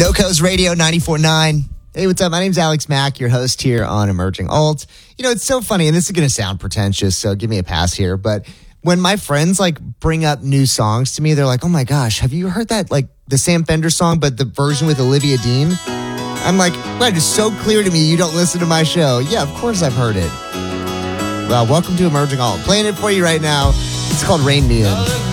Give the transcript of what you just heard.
GoCo's Radio 94.9. Hey, what's up? My name's Alex Mack, your host here on Emerging Alt. You know, it's so funny, and this is going to sound pretentious, so give me a pass here, but when my friends, bring up new songs to me, they're like, oh my gosh, have you heard that, the Sam Fender song, but the version with Olivia Dean? I'm like, that is so clear to me you don't listen to my show. Yeah, of course I've heard it. Well, welcome to Emerging Alt. Playing it for you right now. It's called Rain Me In.